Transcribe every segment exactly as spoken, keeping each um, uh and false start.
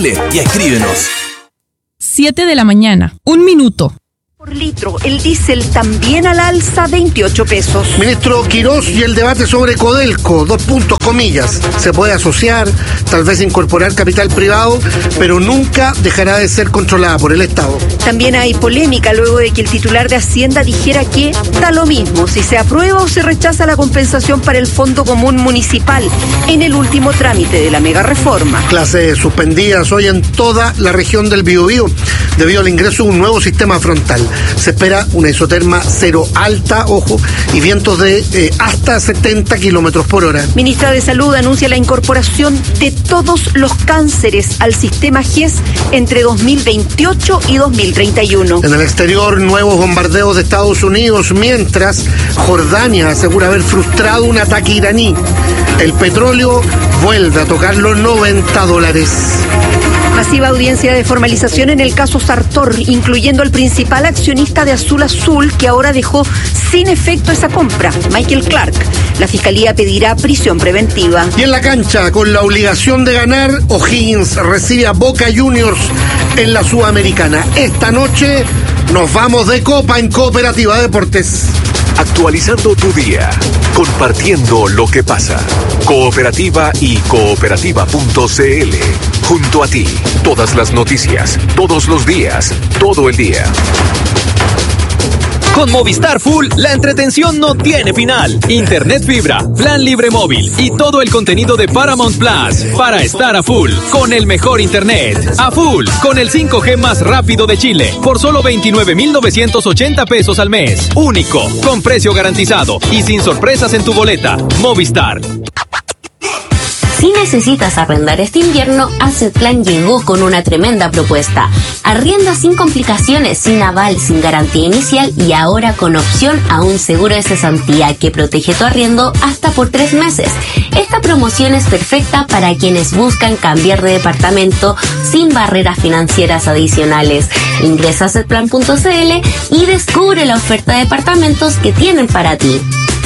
Y escríbenos. siete de la mañana, un minuto. Por litro, el diésel también al alza, veintiocho pesos. Ministro Quirós y el debate sobre Codelco, dos puntos, comillas. Se puede asociar, tal vez incorporar capital privado, pero nunca dejará de ser controlada por el Estado. También hay polémica luego de que el titular de Hacienda dijera que da lo mismo si se aprueba o se rechaza la compensación para el Fondo Común Municipal en el último trámite de la mega reforma. Clases suspendidas hoy en toda la región del Biobío debido al ingreso de un nuevo sistema frontal. Se espera una isoterma cero alta, ojo, y vientos de eh, hasta setenta kilómetros por hora. Ministra de Salud anuncia la incorporación de todos los cánceres al sistema G E S entre dos mil veintiocho y dos mil treinta y uno. En el exterior, nuevos bombardeos de Estados Unidos, mientras Jordania asegura haber frustrado un ataque iraní. El petróleo vuelve a tocar los noventa dólares. Masiva audiencia de formalización en el caso Sartor, incluyendo al principal accionista de Azul Azul, que ahora dejó sin efecto esa compra, Michael Clark. La Fiscalía pedirá prisión preventiva. Y en la cancha, con la obligación de ganar, O'Higgins recibe a Boca Juniors en la Sudamericana. Esta noche nos vamos de copa en Cooperativa Deportes. Actualizando tu día, compartiendo lo que pasa. Cooperativa y cooperativa punto c l. Junto a ti, todas las noticias, todos los días, todo el día. Con Movistar Full, la entretención no tiene final. Internet fibra, plan libre móvil y todo el contenido de Paramount Plus para estar a full con el mejor internet. A full con el cinco G más rápido de Chile por solo veintinueve mil novecientos ochenta pesos al mes. Único, con precio garantizado y sin sorpresas en tu boleta. Movistar. Si necesitas arrendar este invierno, Assetplan llegó con una tremenda propuesta. Arrienda sin complicaciones, sin aval, sin garantía inicial y ahora con opción a un seguro de cesantía que protege tu arriendo hasta por tres meses. Esta promoción es perfecta para quienes buscan cambiar de departamento sin barreras financieras adicionales. Ingresa a assetplan punto c l y descubre la oferta de departamentos que tienen para ti.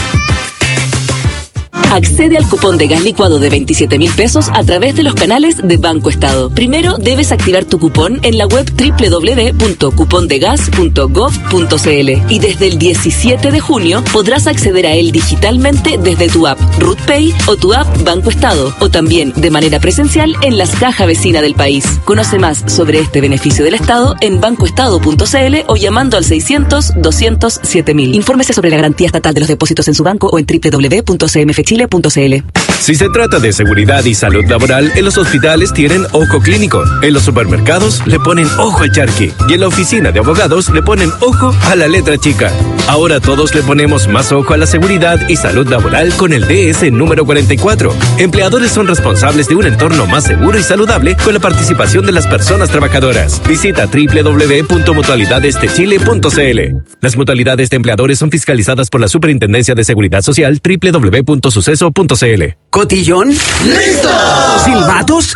Accede al cupón de gas licuado de veintisiete mil pesos a través de los canales de Banco Estado. Primero debes activar tu cupón en la web doble u doble u doble u punto cupondegas punto gov punto c l y desde el diecisiete de junio podrás acceder a él digitalmente desde tu app RutPay o tu app Banco Estado o también de manera presencial en las cajas vecinas del país. Conoce más sobre este beneficio del Estado en bancoestado punto c l o llamando al seiscientos, doscientos, siete mil. Infórmese sobre la garantía estatal de los depósitos en su banco o en doble u doble u doble u punto c m f chile punto c l. Si se trata de seguridad y salud laboral, en los hospitales tienen ojo clínico, en los supermercados le ponen ojo al charqui y en la oficina de abogados le ponen ojo a la letra chica. Ahora todos le ponemos más ojo a la seguridad y salud laboral con el D S número cuarenta y cuatro. Empleadores son responsables de un entorno más seguro y saludable con la participación de las personas trabajadoras. Visita doble u doble u doble u punto mutualidades de chile punto c l. Las mutualidades de empleadores son fiscalizadas por la Superintendencia de Seguridad Social doble u doble u doble u punto suceso punto c l. ¿Cotillón? ¡Listo! ¿Silbatos?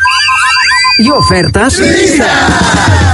¿Y ofertas? ¡Lista!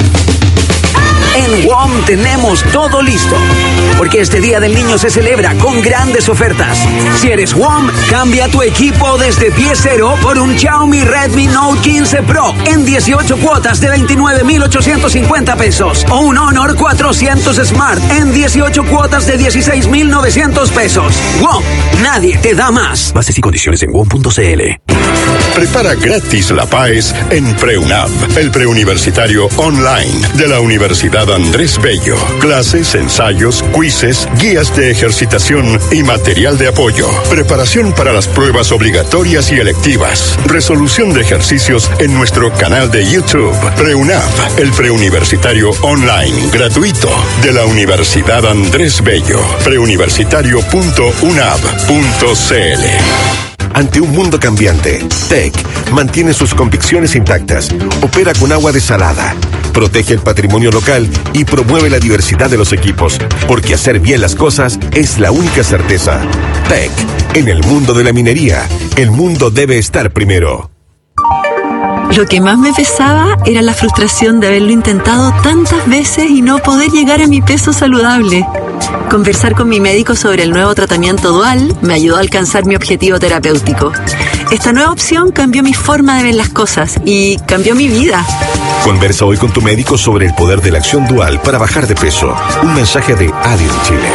En W O M tenemos todo listo, porque este Día del Niño se celebra con grandes ofertas. Si eres W O M, cambia tu equipo desde pie cero por un Xiaomi Redmi Note quince Pro en dieciocho cuotas de veintinueve mil ochocientos cincuenta pesos o un Honor cuatrocientos Smart en dieciocho cuotas de dieciséis mil novecientos pesos. W O M, nadie te da más. Bases y condiciones en W O M punto c l. Prepara gratis la PAES en PreUNAV, el preuniversitario online de la Universidad Andrés Bello. Clases, ensayos, quizzes, guías de ejercitación y material de apoyo. Preparación para las pruebas obligatorias y electivas. Resolución de ejercicios en nuestro canal de YouTube. PreUNAV, el preuniversitario online gratuito de la Universidad Andrés Bello. preuniversitario punto unav punto c l. Ante un mundo cambiante, T E C mantiene sus convicciones intactas, opera con agua desalada, protege el patrimonio local y promueve la diversidad de los equipos, porque hacer bien las cosas es la única certeza. T E C, en el mundo de la minería, el mundo debe estar primero. Lo que más me pesaba era la frustración de haberlo intentado tantas veces y no poder llegar a mi peso saludable. Conversar con mi médico sobre el nuevo tratamiento dual me ayudó a alcanzar mi objetivo terapéutico. Esta nueva opción cambió mi forma de ver las cosas y cambió mi vida. Conversa hoy con tu médico sobre el poder de la acción dual para bajar de peso. Un mensaje de Adiós Chile.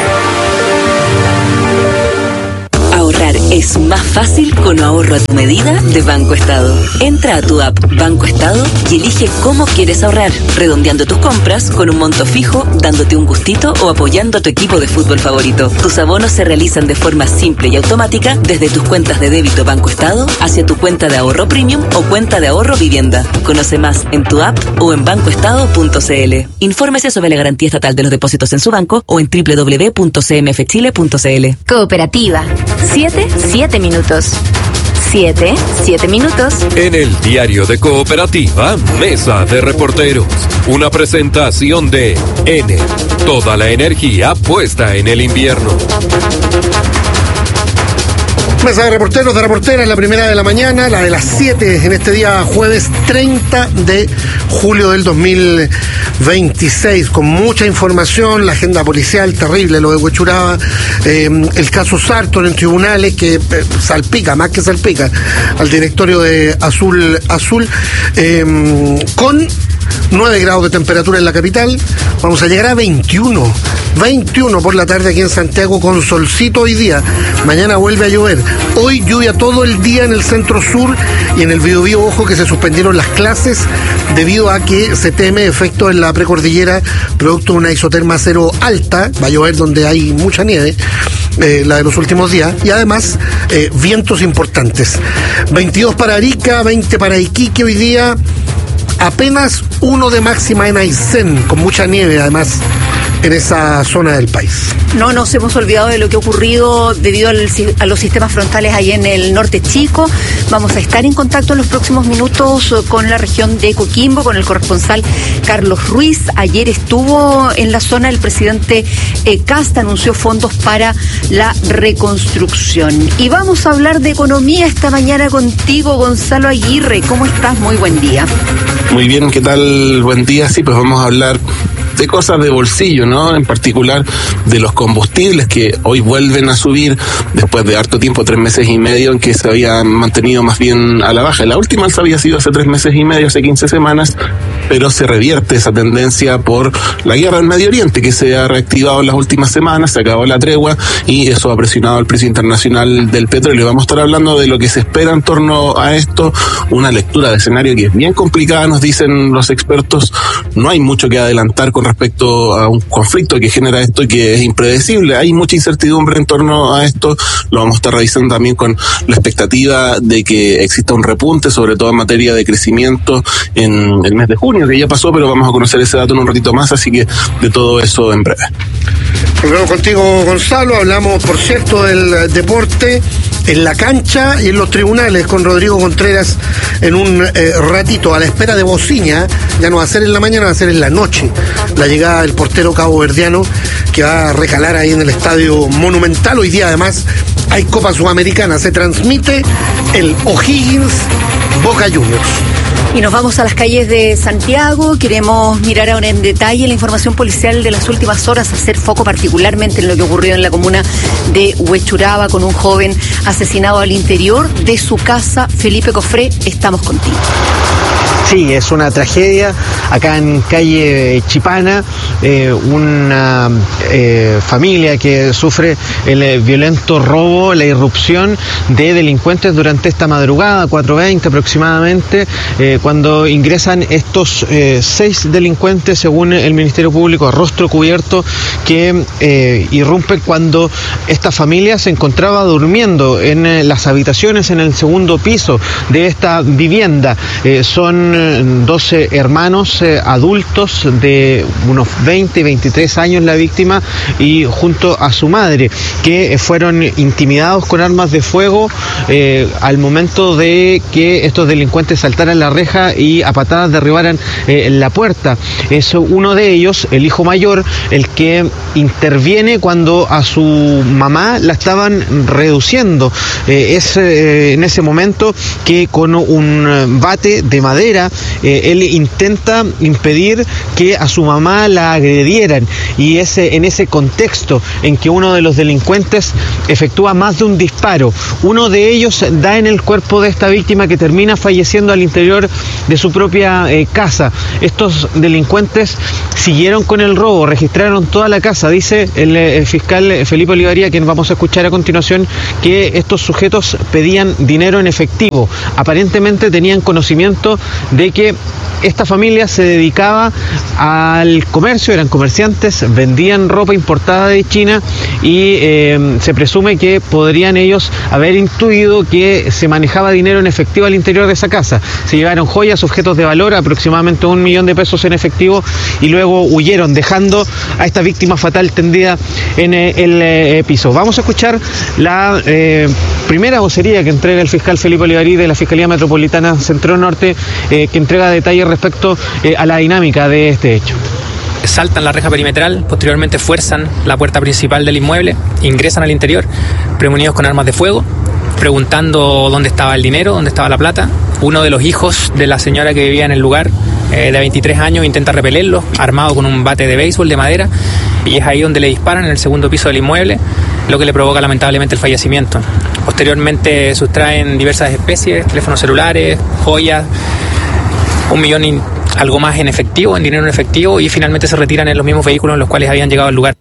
Ahorrar es más fácil con ahorro a tu medida de Banco Estado. Entra a tu app Banco Estado y elige cómo quieres ahorrar, redondeando tus compras con un monto fijo, dándote un gustito o apoyando a tu equipo de fútbol favorito. Tus abonos se realizan de forma simple y automática desde tus cuentas de débito Banco Estado hacia tu cuenta de ahorro premium o cuenta de ahorro vivienda. Conoce más en tu app o en banco estado punto c l. Infórmese sobre la garantía estatal de los depósitos en su banco o en doble u doble u doble u punto c m f chile punto c l. Cooperativa. Siete, siete minutos. Siete, siete minutos. En el diario de Cooperativa, Mesa de Reporteros. Una presentación de N. Toda la energía puesta en el invierno. Mesa de reporteros, de reporteras, la primera de la mañana, la de las siete en este día jueves treinta de julio del dos mil veintiséis, con mucha información, la agenda policial terrible, lo de Huechuraba, eh, el caso Sartor en tribunales que eh, salpica, más que salpica, al directorio de Azul Azul, eh, con nueve grados de temperatura en la capital, vamos a llegar a veintiuno, veintiuno por la tarde aquí en Santiago con solcito hoy día, mañana vuelve a llover, hoy lluvia todo el día en el centro sur y en el Biobío, ojo que se suspendieron las clases debido a que se teme efecto en la precordillera producto de una isoterma cero alta, va a llover donde hay mucha nieve, eh, la de los últimos días, y además eh, vientos importantes, veintidós para Arica, veinte para Iquique hoy día, apenas uno de máxima en Aysén, con mucha nieve además en esa zona del país. No nos hemos olvidado de lo que ha ocurrido debido al, a los sistemas frontales ahí en el norte chico. Vamos a estar en contacto en los próximos minutos con la región de Coquimbo, con el corresponsal Carlos Ruiz. Ayer estuvo en la zona el presidente eh, Kast, anunció fondos para la reconstrucción. Y vamos a hablar de economía esta mañana contigo, Gonzalo Aguirre. ¿Cómo estás? Muy buen día. Muy bien, ¿qué tal? Buen día. Sí, pues vamos a hablar de cosas de bolsillo, ¿no? En particular de los combustibles que hoy vuelven a subir después de harto tiempo, tres meses y medio en que se había mantenido más bien a la baja. La última alza había sido hace tres meses y medio, hace quince semanas, pero se revierte esa tendencia por la guerra en Medio Oriente que se ha reactivado en las últimas semanas, se acabó la tregua y eso ha presionado al precio internacional del petróleo. Vamos a estar hablando de lo que se espera en torno a esto, una lectura de escenario que es bien complicada, nos dicen los expertos, no hay mucho que adelantar con respecto a un conflicto que genera esto y que es impredecible. Hay mucha incertidumbre en torno a esto. Lo vamos a estar revisando también con la expectativa de que exista un repunte, sobre todo en materia de crecimiento en el mes de junio, que ya pasó, pero vamos a conocer ese dato en un ratito más, así que de todo eso en breve. Volvemos contigo, Gonzalo. Hablamos, por cierto, del deporte en la cancha y en los tribunales con Rodrigo Contreras en un eh, ratito, a la espera de Bociña. Ya no va a ser en la mañana, va a ser en la noche la llegada del portero caboverdiano que va a recalar ahí en el Estadio Monumental. Hoy día además hay Copa Sudamericana, se transmite el O'Higgins Boca Juniors. Y nos vamos a las calles de Santiago. Queremos mirar ahora en detalle la información policial de las últimas horas, hacer foco particularmente en lo que ocurrió en la comuna de Huechuraba con un joven asesinado al interior de su casa. Felipe Cofré, estamos contigo. Sí, es una tragedia acá en calle Chipana, eh, una eh, familia que sufre el eh, violento robo, la irrupción de delincuentes durante esta madrugada, cuatro veinte aproximadamente, eh, cuando ingresan estos eh, seis delincuentes, según el Ministerio Público, a rostro cubierto, que eh, irrumpen cuando esta familia se encontraba durmiendo en eh, las habitaciones en el segundo piso de esta vivienda. Eh, son doce hermanos eh, adultos de unos veinte, veintitrés años la víctima y junto a su madre, que eh, fueron intimidados con armas de fuego eh, al momento de que estos delincuentes saltaran la reja y a patadas derribaran eh, la puerta. Es uno de ellos, el hijo mayor, el que interviene cuando a su mamá la estaban reduciendo. Eh, es eh, en ese momento que con un bate de madera Eh, él intenta impedir que a su mamá la agredieran, y ese, en ese contexto en que uno de los delincuentes efectúa más de un disparo, uno de ellos da en el cuerpo de esta víctima, que termina falleciendo al interior de su propia eh, casa. Estos delincuentes siguieron con el robo, registraron toda la casa. Dice el, el fiscal Felipe Olivaría, quien vamos a escuchar a continuación, que estos sujetos pedían dinero en efectivo. Aparentemente tenían conocimiento de que esta familia se dedicaba al comercio, eran comerciantes, vendían ropa importada de China, y eh, se presume que podrían ellos haber intuido que se manejaba dinero en efectivo al interior de esa casa. Se llevaron joyas, objetos de valor, aproximadamente un millón de pesos en efectivo, y luego huyeron, dejando a esta víctima fatal tendida en eh, el eh, piso. Vamos a escuchar la eh, primera vocería que entrega el fiscal Felipe Olivarí de la Fiscalía Metropolitana Centro Norte, eh, que entrega detalles respecto eh, a la dinámica de este hecho. Saltan la reja perimetral, posteriormente fuerzan la puerta principal del inmueble, ingresan al interior, premunidos con armas de fuego, preguntando dónde estaba el dinero, dónde estaba la plata. Uno de los hijos de la señora que vivía en el lugar, eh, de veintitrés años, intenta repelerlo, armado con un bate de béisbol de madera, y es ahí donde le disparan en el segundo piso del inmueble, lo que le provoca lamentablemente el fallecimiento. Posteriormente sustraen diversas especies, teléfonos celulares, joyas, un millón y algo más en efectivo, en dinero en efectivo, y finalmente se retiran en los mismos vehículos en los cuales habían llegado al lugar.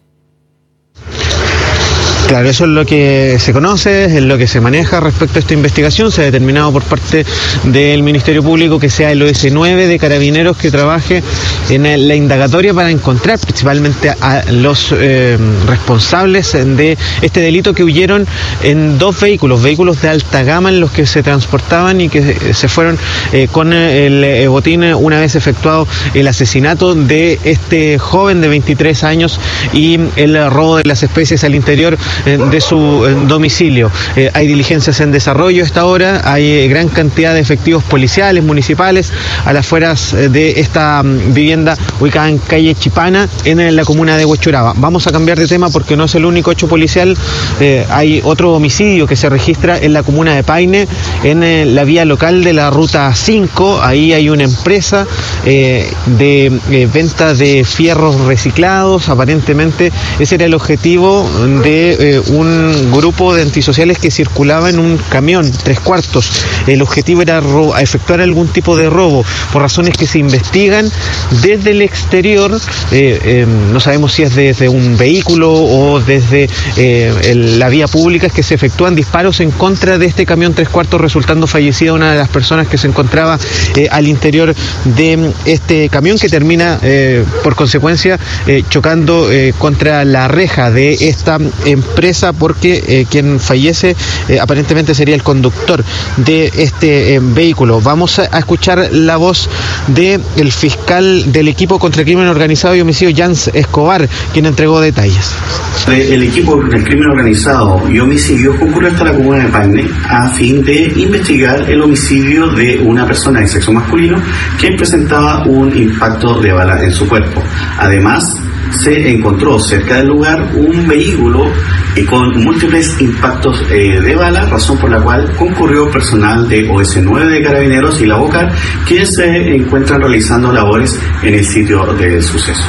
Claro, eso es lo que se conoce, es lo que se maneja respecto a esta investigación. Se ha determinado por parte del Ministerio Público que sea el O S nueve de Carabineros que trabaje en la indagatoria para encontrar principalmente a los eh, responsables de este delito, que huyeron en dos vehículos, vehículos de alta gama en los que se transportaban y que se fueron eh, con el botín una vez efectuado el asesinato de este joven de veintitrés años y el robo de las especies al interior de su domicilio. Eh, hay diligencias en desarrollo a esta hora, hay gran cantidad de efectivos policiales, municipales, a las afueras de esta vivienda ubicada en calle Chipana, en la comuna de Huechuraba. Vamos a cambiar de tema porque no es el único hecho policial. Eh, hay otro homicidio que se registra en la comuna de Paine, en eh, la vía local de la ruta cinco. Ahí hay una empresa eh, de eh, venta de fierros reciclados. Aparentemente ese era el objetivo de eh, un grupo de antisociales que circulaba en un camión tres cuartos. El objetivo era ro- efectuar algún tipo de robo, por razones que se investigan desde el exterior. Eh, eh, no sabemos si es desde un vehículo o desde eh, el, la vía pública, es que se efectúan disparos en contra de este camión tres cuartos, resultando fallecida una de las personas que se encontraba eh, al interior de este camión, que termina eh, por consecuencia eh, chocando eh, contra la reja de esta empresa, porque eh, quien fallece eh, aparentemente sería el conductor de este eh, vehículo. Vamos a, a escuchar la voz del fiscal del equipo contra el crimen organizado y homicidio, Jans Escobar, quien entregó detalles. El equipo del crimen organizado y homicidio concurrió hasta la comuna de Paine a fin de investigar el homicidio de una persona de sexo masculino que presentaba un impacto de bala en su cuerpo. Además, se encontró cerca del lugar un vehículo eh, con múltiples impactos eh, de bala, razón por la cual concurrió personal de O S nueve de Carabineros y la Bocar, que se encuentran realizando labores en el sitio del suceso.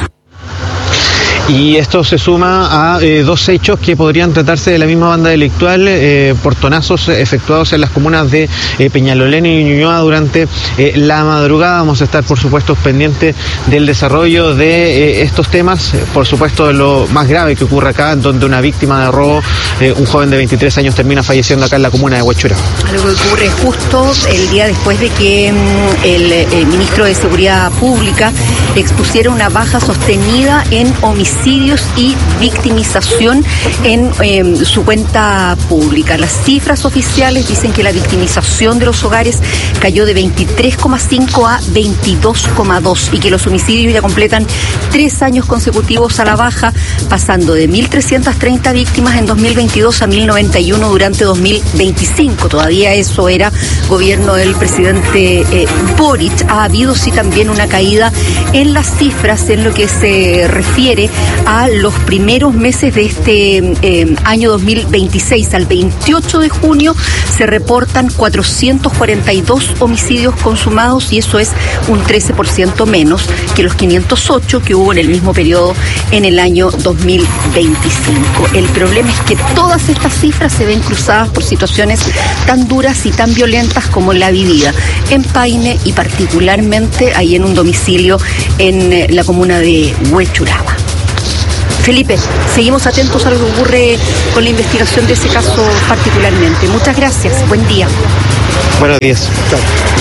Y esto se suma a eh, dos hechos que podrían tratarse de la misma banda delictual, eh, portonazos efectuados en las comunas de eh, Peñalolén y Ñuñoa durante eh, la madrugada. Vamos a estar, por supuesto, pendientes del desarrollo de eh, estos temas. Por supuesto, de lo más grave que ocurre acá, donde una víctima de robo, eh, un joven de veintitrés años, termina falleciendo acá en la comuna de Huechuraba. Algo que ocurre justo el día después de que mm, el, el ministro de Seguridad Pública expusiera una baja sostenida en homicidios y victimización en eh, su cuenta pública. Las cifras oficiales dicen que la victimización de los hogares cayó de veintitrés coma cinco a veintidós coma dos y que los homicidios ya completan tres años consecutivos a la baja, pasando de mil trescientas treinta víctimas en dos mil veintidós a mil noventa y uno durante dos mil veinticinco. Todavía eso era gobierno del presidente eh, Boric. Ha habido sí también una caída en las cifras en lo que se refiere a los primeros meses de este eh, año dos mil veintiséis. Al veintiocho de junio se reportan cuatrocientos cuarenta y dos homicidios consumados y eso es un trece por ciento menos que los quinientos ocho que hubo en el mismo periodo en el año dos mil veinticinco. El problema es que todas estas cifras se ven cruzadas por situaciones tan duras y tan violentas como la vivida en Paine y particularmente ahí en un domicilio en la comuna de Huechuraba. Felipe, seguimos atentos a lo que ocurre con la investigación de ese caso particularmente. Muchas gracias, buen día. Buenos días. Chao.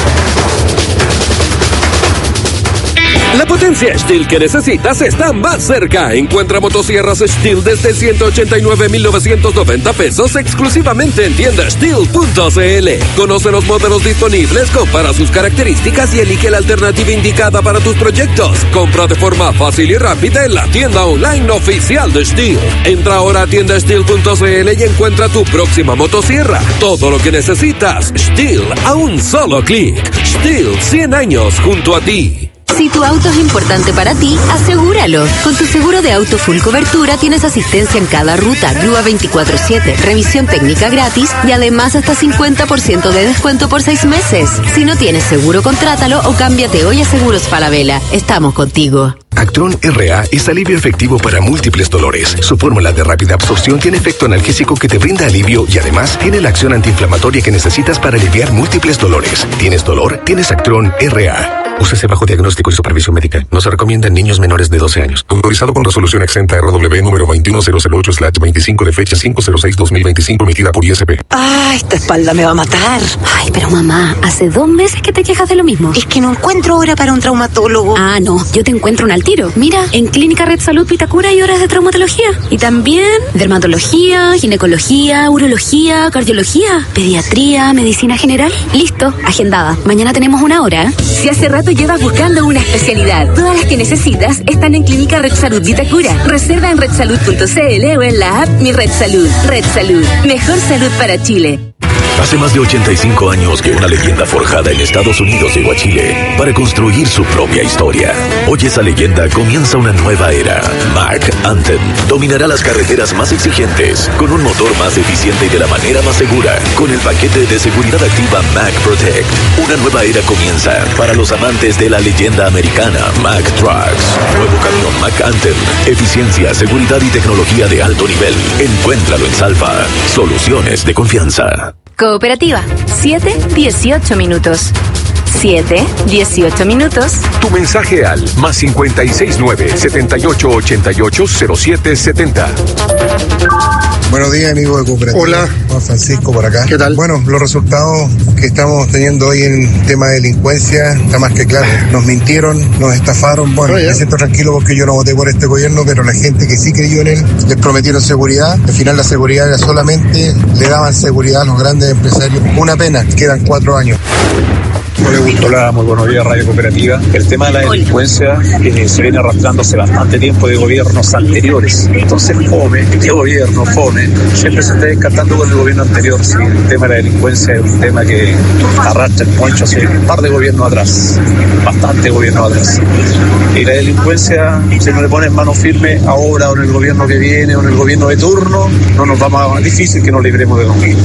La potencia Stihl que necesitas está más cerca. Encuentra motosierras Stihl desde ciento ochenta y nueve mil novecientos noventa pesos exclusivamente en tienda stihl punto c l. Conoce los modelos disponibles, compara sus características y elige la alternativa indicada para tus proyectos. Compra de forma fácil y rápida en la tienda online oficial de Stihl. Entra ahora a tienda stihl punto c l y encuentra tu próxima motosierra. Todo lo que necesitas, Stihl a un solo clic. Stihl, cien años junto a ti. Si tu auto es importante para ti, asegúralo. Con tu seguro de auto full cobertura tienes asistencia en cada ruta, grúa veinticuatro siete, revisión técnica gratis y además hasta cincuenta por ciento de descuento por seis meses. Si no tienes seguro, contrátalo o cámbiate hoy a Seguros Falabella. Estamos contigo. Actron R A es alivio efectivo para múltiples dolores. Su fórmula de rápida absorción tiene efecto analgésico que te brinda alivio y además tiene la acción antiinflamatoria que necesitas para aliviar múltiples dolores. ¿Tienes dolor? Tienes Actron R A. Úsese bajo diagnóstico y supervisión médica. No se recomienda en niños menores de doce años. Autorizado con resolución exenta R W número veintiuno mil ocho slash veinticinco de fecha cinco cero seis dos mil veinticinco emitida por I S P. Ah, esta espalda me va a matar. Ay, pero mamá, hace dos meses que te quejas de lo mismo. Es que no encuentro hora para un traumatólogo. Ah, no, yo te encuentro un al tiro. Mira, en Clínica Red Salud Vitacura hay horas de traumatología. Y también dermatología, ginecología, urología, cardiología, pediatría, medicina general. Listo, agendada. Mañana tenemos una hora. Si hace rato llevas buscando una especialidad, todas las que necesitas están en Clínica Red Salud Vitacura. Reserva en red salud punto c l o en la app Mi Red Salud. Red Salud, mejor salud para Chile. Hace más de ochenta y cinco años que una leyenda forjada en Estados Unidos llegó a Chile para construir su propia historia. Hoy esa leyenda comienza una nueva era. Mack Anthem dominará las carreteras más exigentes con un motor más eficiente y de la manera más segura con el paquete de seguridad activa Mack Protect. Una nueva era comienza para los amantes de la leyenda americana Mack Trucks. Nuevo camión Mack Anthem. Eficiencia, seguridad y tecnología de alto nivel. Encuéntralo en Salva. Soluciones de confianza. Cooperativa, siete dieciocho minutos. siete dieciocho minutos. Tu mensaje al más cincuenta y seis nueve setenta y ocho ochenta y ocho cero siete setenta. Buenos días, amigos de Cooperativa. Hola. Juan Francisco por acá. ¿Qué tal? Bueno, los resultados que estamos teniendo hoy en tema de delincuencia está más que claro. Nos mintieron, nos estafaron. Bueno, me siento tranquilo porque yo no voté por este gobierno, pero la gente que sí creyó en él, les prometieron seguridad. Al final la seguridad era solamente, le daban seguridad a los grandes empresarios. Una pena, quedan cuatro años. No le gustó la muy buenos días Radio Cooperativa. El tema de la delincuencia eh, se viene arrastrando hace bastante tiempo de gobiernos anteriores. Entonces, fome, ¿qué gobierno? Fome. Siempre se está descartando con el gobierno anterior. Sí, el tema de la delincuencia es un tema que arrastra el poncho hace un par de gobiernos atrás. Bastante gobiernos atrás. Y la delincuencia, si no le ponen mano firme ahora o en el gobierno que viene o en el gobierno de turno, no nos va más difícil que nos libremos de los mismos.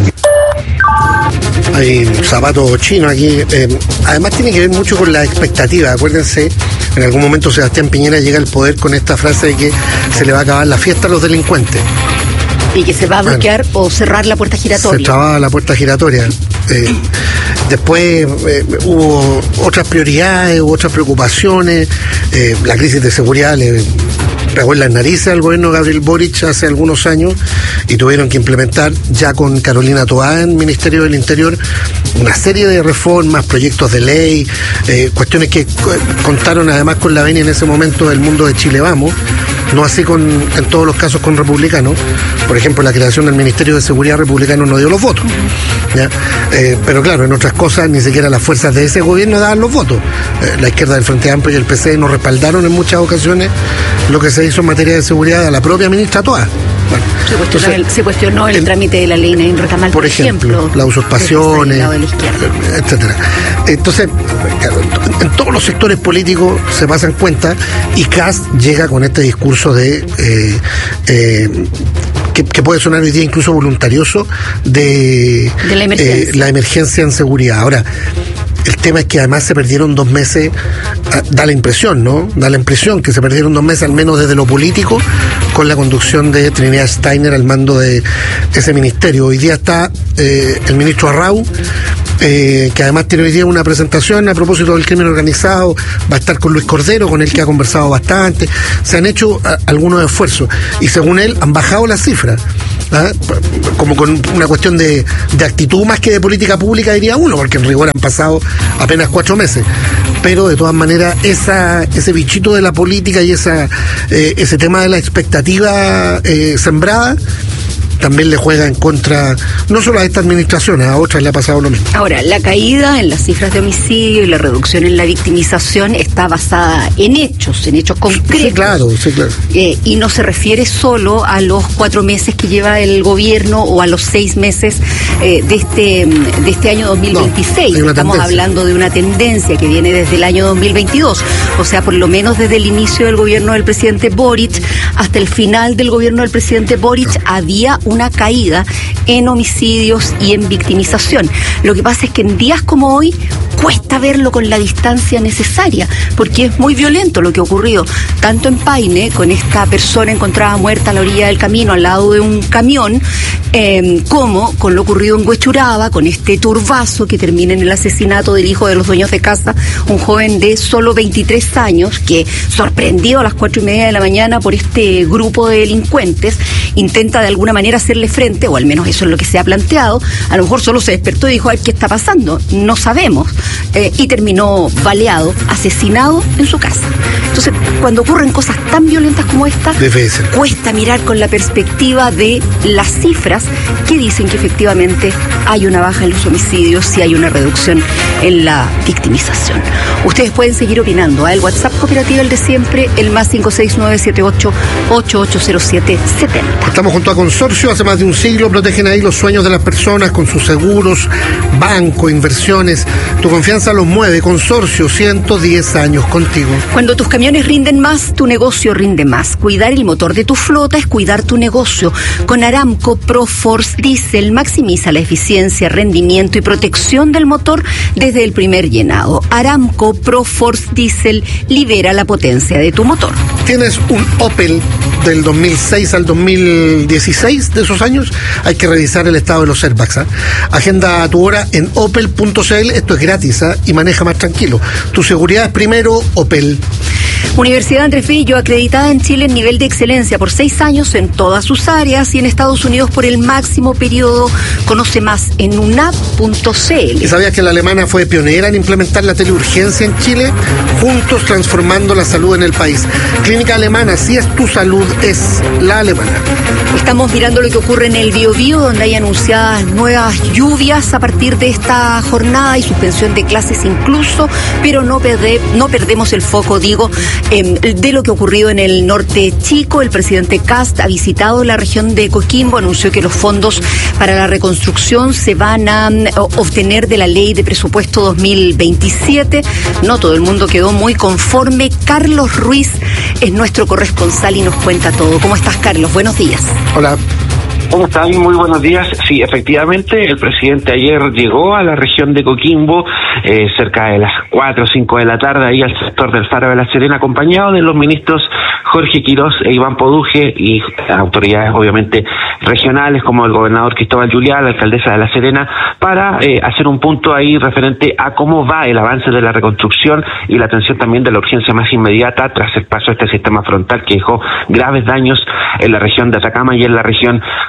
Hay zapatos chinos aquí. Eh, además tiene que ver mucho con la expectativa. Acuérdense, en algún momento Sebastián Piñera llega al poder con esta frase de que se le va a acabar la fiesta a los delincuentes. Y que se va a bloquear bueno, o cerrar la puerta giratoria. Se trababa la puerta giratoria. Eh, después eh, hubo otras prioridades, hubo otras preocupaciones. Eh, la crisis de seguridad le pegó en las narices al gobierno de Gabriel Boric hace algunos años y tuvieron que implementar ya con Carolina Toá en el Ministerio del Interior una serie de reformas, proyectos de ley, eh, cuestiones que contaron además con la venia en ese momento del Mundo de Chile Vamos, no así con en todos los casos con republicanos. Por ejemplo, la creación del Ministerio de Seguridad republicano no dio los votos, ¿ya? Eh, pero claro, en otras cosas ni siquiera las fuerzas de ese gobierno daban los votos. Eh, la izquierda del Frente Amplio y el P C no respaldaron en muchas ocasiones lo que se hizo en materia de seguridad a la propia ministra Toá. Bueno, Se cuestionó, Entonces, el, se cuestionó el, el trámite de la ley Nain Retamal, por, por ejemplo, ejemplo, las usurpaciones, etcétera. Entonces, en todos los sectores políticos se pasan cuenta y Kast llega con este discurso de eh, eh, que, que puede sonar hoy día incluso voluntarioso de, de la, emergencia. Eh, la emergencia en seguridad. Ahora, el tema es que además se perdieron dos meses, da la impresión, ¿no? Da la impresión que se perdieron dos meses, al menos desde lo político, con la conducción de Trinidad Steiner al mando de ese ministerio. Hoy día está eh, el ministro Arrau, eh, que además tiene hoy día una presentación a propósito del crimen organizado, va a estar con Luis Cordero, con el que ha conversado bastante. Se han hecho a, algunos esfuerzos y según él han bajado las cifras. ¿Ah? Como con una cuestión de, de actitud más que de política pública, diría uno, porque en rigor han pasado apenas cuatro meses, pero de todas maneras esa, ese bichito de la política y esa eh, ese tema de la expectativa eh, sembrada también le juega en contra, no solo a esta administración, a otras le ha pasado lo mismo. Ahora, la caída en las cifras de homicidio y la reducción en la victimización está basada en hechos, en hechos concretos. Sí, claro, sí, claro. Eh, y no se refiere solo a los cuatro meses que lleva el gobierno o a los seis meses eh, de este de este año dos mil veintiséis. No, Estamos tendencia. hablando de una tendencia que viene desde el año dos mil veintidós. O sea, por lo menos desde el inicio del gobierno del presidente Boric hasta el final del gobierno del presidente Boric no. había una caída en homicidios y en victimización. Lo que pasa es que en días como hoy cuesta verlo con la distancia necesaria, porque es muy violento lo que ha ocurrido, tanto en Paine, con esta persona encontrada muerta a la orilla del camino, al lado de un camión, eh, como con lo ocurrido en Huechuraba, con este turbazo que termina en el asesinato del hijo de los dueños de casa, un joven de solo veintitrés años, que, sorprendido a las cuatro y media de la mañana por este grupo de delincuentes, intenta de alguna manera hacerle frente, o al menos eso es lo que se ha planteado. A lo mejor solo se despertó y dijo, ay, ¿qué está pasando? No sabemos. Eh, y terminó baleado, asesinado en su casa. Entonces, cuando ocurren cosas tan violentas como esta, cuesta mirar con la perspectiva de las cifras que dicen que efectivamente hay una baja en los homicidios y hay una reducción en la victimización. Ustedes pueden seguir opinando. ¿eh? El WhatsApp Cooperativa, el de siempre, el más cinco seis nueve siete ocho ocho ocho cero siete siete cero. Estamos junto a Consorcio, hace más de un siglo protegen ahí los sueños de las personas con sus seguros, banco, inversiones. Tu confianza los mueve. Consorcio, ciento diez años contigo. Cuando tus camiones rinden más, tu negocio rinde más. Cuidar el motor de tu flota es cuidar tu negocio. Con Aramco ProForce Diesel maximiza la eficiencia, rendimiento y protección del motor desde el primer llenado. Aramco ProForce Diesel libera la potencia de tu motor. ¿Tienes un Opel del dos mil seis al dos mil dieciséis de esos años? Hay que revisar el estado de los airbags. ¿eh? Agenda tu hora en opel punto c l. Esto es gratis ¿eh? y maneja más tranquilo. Tu seguridad es primero, Opel. Universidad Andrés Bello, acreditada en Chile en nivel de excelencia por seis años en todas sus áreas y en Estados Unidos por el máximo periodo. Conoce más en unap punto c l. ¿Y sabías que la alemana fue pionera en implementar la teleurgencia en Chile? Juntos transformando la salud en el país. Clínica Alemana, si es tu salud, es la alemana. Estamos mirando lo que ocurre en el Biobío, donde hay anunciadas nuevas lluvias a partir de esta jornada y suspensión de clases incluso, pero no, perde, no perdemos el foco, digo, eh, de lo que ha ocurrido en el norte chico. El presidente Kast ha visitado la región de Coquimbo, anunció que los fondos para la reconstrucción se van a um, obtener de la ley de presupuesto dos mil veintisiete. No todo el mundo quedó muy conforme. Carlos Ruiz es nuestro corresponsal y nos cuenta todo. ¿Cómo estás, Carlos? Buenos días. Hola. ¿Cómo están? Muy buenos días. Sí, efectivamente, el presidente ayer llegó a la región de Coquimbo, eh, cerca de las cuatro o cinco de la tarde, ahí al sector del Faro de la Serena, acompañado de los ministros Jorge Quirós e Iván Poduje y autoridades, obviamente, regionales, como el gobernador Cristóbal Juliá, la alcaldesa de La Serena, para eh, hacer un punto ahí referente a cómo va el avance de la reconstrucción y la atención también de la urgencia más inmediata tras el paso de este sistema frontal que dejó graves daños en la región de Atacama y en la región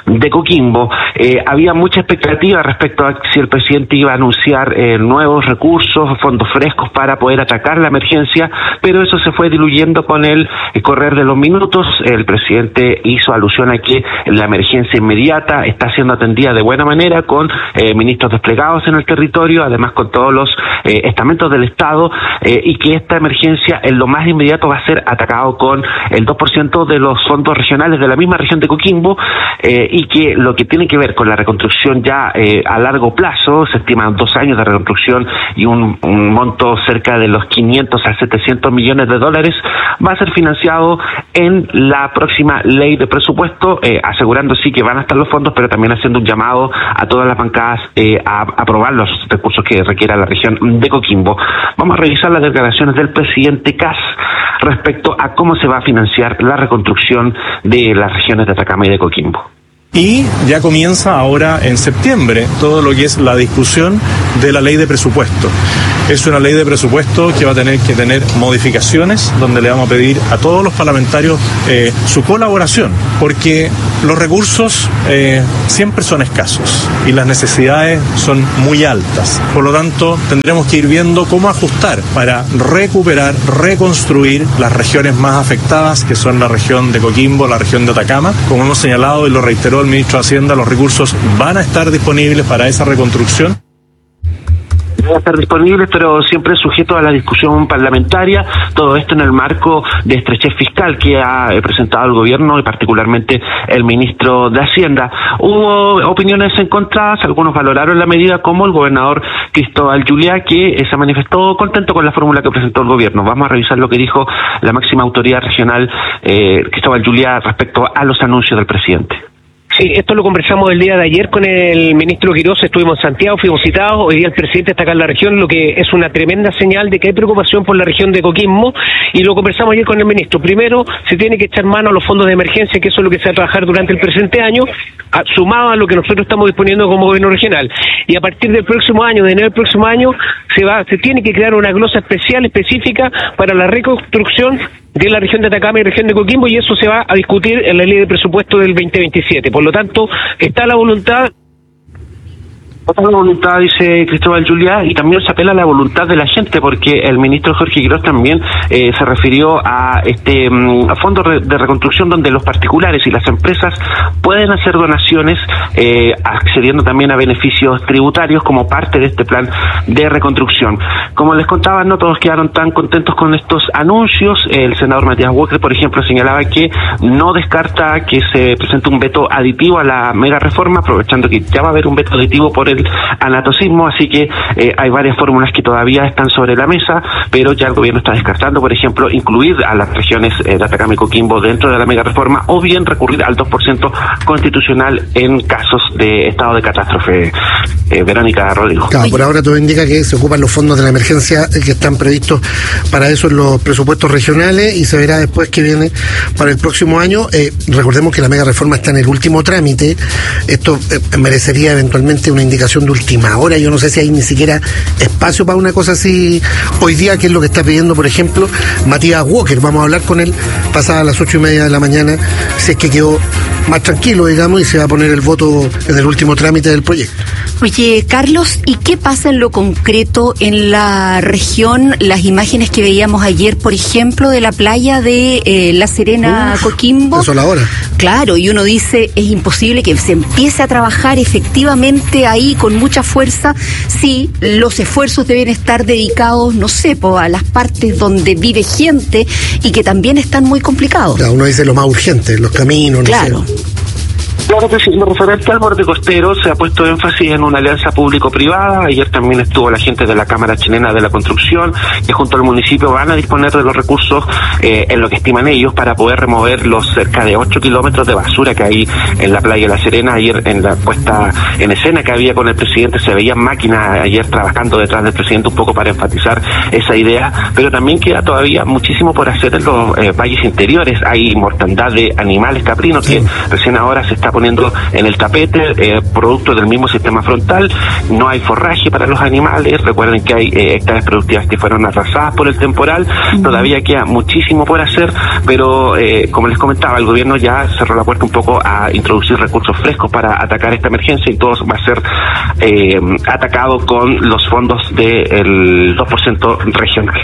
de Coquimbo. Eh, había mucha expectativa respecto a si el presidente iba a anunciar eh, nuevos recursos, fondos frescos para poder atacar la emergencia, pero eso se fue diluyendo con el, el correr de los minutos. El presidente hizo alusión a que la emergencia inmediata está siendo atendida de buena manera con eh, ministros desplegados en el territorio, además con todos los eh, estamentos del Estado, eh, y que esta emergencia en lo más inmediato va a ser atacado con el dos por ciento de los fondos regionales de la misma región de Coquimbo, eh, y que lo que tiene que ver con la reconstrucción ya eh, a largo plazo, se estiman dos años de reconstrucción y un, un monto cerca de los quinientos a setecientos millones de dólares, va a ser financiado en la próxima ley de presupuesto, eh, asegurando sí que van a estar los fondos, pero también haciendo un llamado a todas las bancadas eh, a aprobar los recursos que requiera la región de Coquimbo. Vamos a revisar las declaraciones del presidente Kast respecto a cómo se va a financiar la reconstrucción de las regiones de Atacama y de Coquimbo. Y ya comienza ahora en septiembre todo lo que es la discusión de la ley de presupuesto. Es una ley de presupuesto que va a tener que tener modificaciones, donde le vamos a pedir a todos los parlamentarios eh, su colaboración, porque los recursos eh, siempre son escasos y las necesidades son muy altas. Por lo tanto, tendremos que ir viendo cómo ajustar para recuperar, reconstruir las regiones más afectadas, que son la región de Coquimbo, la región de Atacama. Como hemos señalado y lo reiteró el ministro de Hacienda, los recursos van a estar disponibles para esa reconstrucción. Van a estar disponibles, pero siempre sujeto a la discusión parlamentaria, todo esto en el marco de estrechez fiscal que ha presentado el gobierno y particularmente el ministro de Hacienda. Hubo opiniones encontradas, algunos valoraron la medida, como el gobernador Cristóbal Juliá, que se manifestó contento con la fórmula que presentó el gobierno. Vamos a revisar lo que dijo la máxima autoridad regional, eh, Cristóbal Juliá, respecto a los anuncios del presidente. Sí, esto lo conversamos el día de ayer con el ministro Quirós, estuvimos en Santiago, fuimos citados, hoy día el presidente está acá en la región, lo que es una tremenda señal de que hay preocupación por la región de Coquimbo, y lo conversamos ayer con el ministro. Primero, se tiene que echar mano a los fondos de emergencia, que eso es lo que se va a trabajar durante el presente año, a, sumado a lo que nosotros estamos disponiendo como gobierno regional. Y a partir del próximo año, de enero del próximo año, se va, se tiene que crear una glosa especial, específica, para la reconstrucción de la región de Atacama y región de Coquimbo, y eso se va a discutir en la ley de presupuesto del veinte veintisiete. Por lo tanto, está la voluntad. Otra voluntad, dice Cristóbal Juliá, y también se apela a la voluntad de la gente, porque el ministro Jorge Quirós también eh, se refirió a este um, a fondo de reconstrucción donde los particulares y las empresas pueden hacer donaciones, eh, accediendo también a beneficios tributarios como parte de este plan de reconstrucción. Como les contaba, no todos quedaron tan contentos con estos anuncios. El senador Matías Walker, por ejemplo, señalaba que no descarta que se presente un veto aditivo a la mega reforma, aprovechando que ya va a haber un veto aditivo por el anatocismo, así que eh, hay varias fórmulas que todavía están sobre la mesa, pero ya el gobierno está descartando, por ejemplo, incluir a las regiones eh, de Atacama y Coquimbo dentro de la mega reforma, o bien recurrir al dos por ciento constitucional en casos de estado de catástrofe. Eh, Verónica, Rodrigo. Claro, por ahora todo indica que se ocupan los fondos de la emergencia eh, que están previstos para eso en los presupuestos regionales, y se verá después que viene para el próximo año. Eh, recordemos que la mega reforma está en el último trámite. Esto eh, merecería eventualmente una indicación de última hora. Yo no sé si hay ni siquiera espacio para una cosa así hoy día, que es lo que está pidiendo, por ejemplo, Matías Walker. Vamos a hablar con él pasada a las ocho y media de la mañana, si es que quedó más tranquilo, digamos, y se va a poner el voto en el último trámite del proyecto. Oye, Carlos, ¿y qué pasa en lo concreto en la región? Las imágenes que veíamos ayer, por ejemplo, de la playa de eh, La Serena, Uf, Coquimbo. Eso a la hora. Claro, y uno dice, es imposible que se empiece a trabajar efectivamente ahí con mucha fuerza si los esfuerzos deben estar dedicados, no sé, po, a las partes donde vive gente y que también están muy complicados. Claro, uno dice lo más urgente, los caminos, claro. No sé. Claro que sí, lo referente al borde costero se ha puesto énfasis en una alianza público-privada. Ayer también estuvo la gente de la Cámara Chilena de la Construcción, que junto al municipio van a disponer de los recursos eh, en lo que estiman ellos para poder remover los cerca de ocho kilómetros de basura que hay en la playa de La Serena. Ayer en la puesta en escena que había con el presidente se veían máquinas ayer trabajando detrás del presidente, un poco para enfatizar esa idea, pero también queda todavía muchísimo por hacer en los eh, valles interiores. Hay mortandad de animales caprinos que recién ahora se está poniendo en el tapete, eh, producto del mismo sistema frontal. No hay forraje para los animales. Recuerden que hay eh, hectáreas productivas que fueron arrasadas por el temporal. Uh-huh. Todavía queda muchísimo por hacer, pero eh, como les comentaba, el gobierno ya cerró la puerta un poco a introducir recursos frescos para atacar esta emergencia, y todo va a ser eh, atacado con los fondos del dos por ciento regional.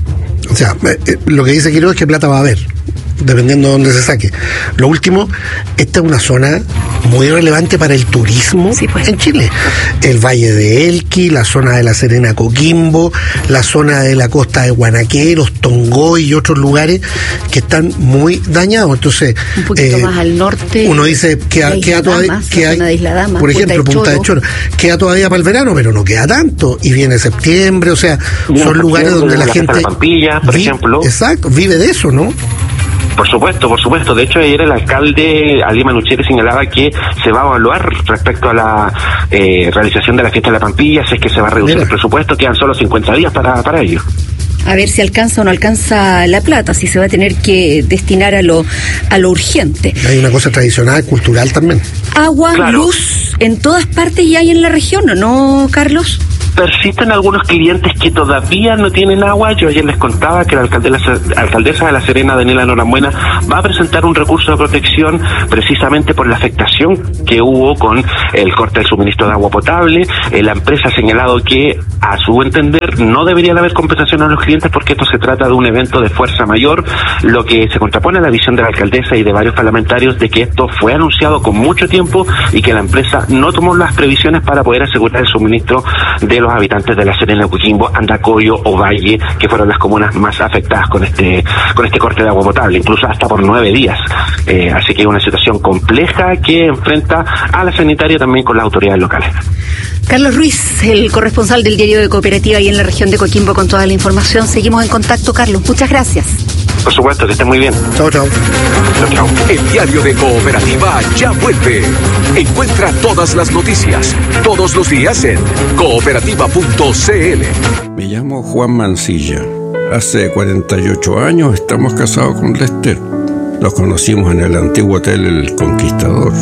O sea, eh, lo que dice Quiroga es que plata va a haber, dependiendo de dónde se saque. Lo último, esta es una zona muy relevante para el turismo sí, pues. en Chile. El Valle de Elqui, la zona de La Serena, Coquimbo, la zona de la costa de Guanaqué, los Tongoy y otros lugares que están muy dañados. Entonces, un poquito eh, más al norte. Uno dice que queda todavía, que hay, de Isla Dama, por ejemplo, Punta de Choro, queda todavía para el verano, pero no queda tanto. Y viene septiembre, o sea, viene son lugares donde la, la gente. De Pampilla, por vi, ejemplo. Exacto, vive de eso, ¿no? Por supuesto, por supuesto. De hecho, ayer el alcalde Ali Manucheri señalaba que se va a evaluar respecto a la eh, realización de la fiesta de la Pampilla, si es que se va a reducir Mira. el presupuesto, quedan solo cincuenta días para, para ello. A ver si alcanza o no alcanza la plata, si se va a tener que destinar a lo a lo urgente. Hay una cosa tradicional, cultural también. Agua, claro. Luz, en todas partes y hay en la región, ¿o no, Carlos? Persisten algunos clientes que todavía no tienen agua. Yo ayer les contaba que la alcaldesa, alcaldesa de La Serena, Daniela Norambuena, va a presentar un recurso de protección precisamente por la afectación que hubo con el corte del suministro de agua potable. Eh, la empresa ha señalado que, a su entender, no debería haber compensación a los clientes porque esto se trata de un evento de fuerza mayor, lo que se contrapone a la visión de la alcaldesa y de varios parlamentarios de que esto fue anunciado con mucho tiempo y que la empresa no tomó las previsiones para poder asegurar el suministro de los habitantes de La Serena, Coquimbo, Andacollo, Ovalle, que fueron las comunas más afectadas con este con este corte de agua potable, incluso hasta por nueve días. Eh, así que es una situación compleja que enfrenta a la sanitaria también con las autoridades locales. Carlos Ruiz, el corresponsal del Diario de Cooperativa ahí en la región de Coquimbo, con toda la información. Seguimos en contacto, Carlos. Muchas gracias. Por supuesto, que estén muy bien. Chao, chao. Chao, chao. El Diario de Cooperativa ya vuelve. Encuentra todas las noticias, todos los días en cooperativa punto c l. Me llamo Juan Mancilla. Hace cuarenta y ocho años estamos casados con Lester. Nos conocimos en el antiguo hotel El Conquistador.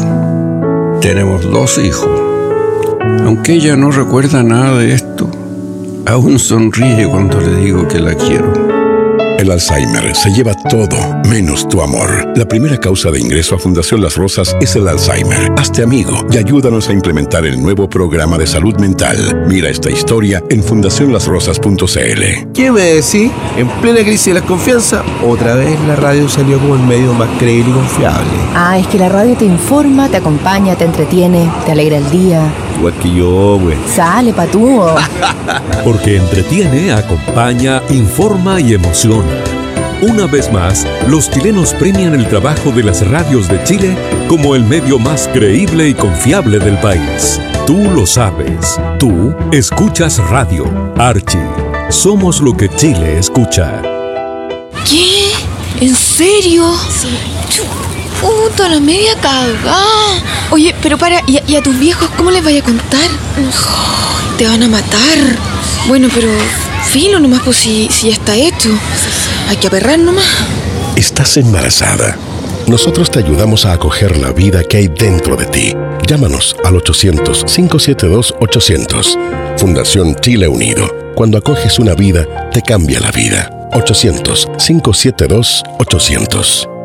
Tenemos dos hijos. Aunque ella no recuerda nada de esto, aún sonríe cuando le digo que la quiero. El Alzheimer se lleva todo, menos tu amor. La primera causa de ingreso a Fundación Las Rosas es el Alzheimer. Hazte amigo y ayúdanos a implementar el nuevo programa de salud mental. Mira esta historia en fundación las rosas punto c l. ¿Qué me decís? En plena crisis de la confianza, otra vez la radio salió como el medio más creíble y confiable. Ah, es que la radio te informa, te acompaña, te entretiene, te alegra el día. Igual que yo, güey. Sale, patúo. Porque entretiene, acompaña, informa y emociona. Una vez más, los chilenos premian el trabajo de las radios de Chile como el medio más creíble y confiable del país. Tú lo sabes. Tú escuchas radio. Archie. Somos lo que Chile escucha. ¿Qué? ¿En serio? Sí. Puta, la media cagada. Oye, pero para, ¿y a, y a tus viejos cómo les vaya a contar? Oh, te van a matar. Bueno, pero filo nomás, pues si, si ya está hecho. Hay que aperrar nomás. Estás embarazada. Nosotros te ayudamos a acoger la vida que hay dentro de ti. Llámanos al ochocientos, cinco siete dos, ochocientos. Fundación Chile Unido. Cuando acoges una vida, te cambia la vida. ochocientos, cinco siete dos, ochocientos.